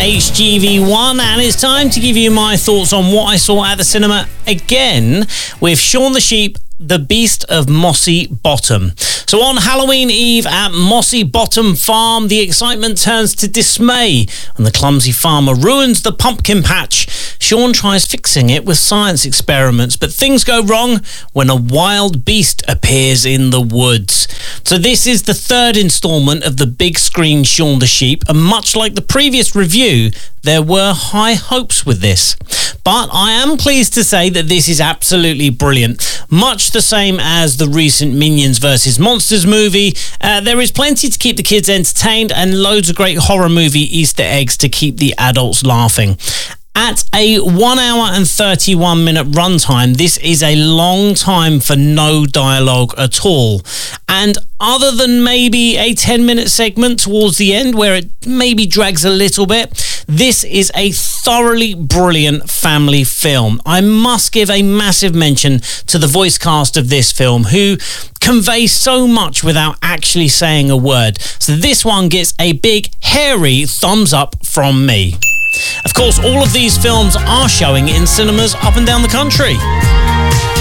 HGV1, and it's time to give you my thoughts on what I saw at the cinema again with Shaun the Sheep, The Beast of Mossy Bottom. So on Halloween Eve at Mossy Bottom Farm, the excitement turns to dismay when the clumsy farmer ruins the pumpkin patch. Shaun tries fixing it with science experiments, but things go wrong when a wild beast appears in the woods. So this is the third instalment of the big screen Shaun the Sheep, and much like the previous review, there were high hopes with this. But I am pleased to say that this is absolutely brilliant. Much the same as the recent Minions vs. Monsters movie, there is plenty to keep the kids entertained and loads of great horror movie Easter eggs to keep the adults laughing. At a 1 hour and 31 minute runtime, this is a long time for no dialogue at all. And other than maybe a 10-minute segment towards the end where it maybe drags a little bit, this is a thoroughly brilliant family film. I must give a massive mention to the voice cast of this film, who convey so much without actually saying a word. So this one gets a big, hairy thumbs up from me. Of course, all of these films are showing in cinemas up and down the country.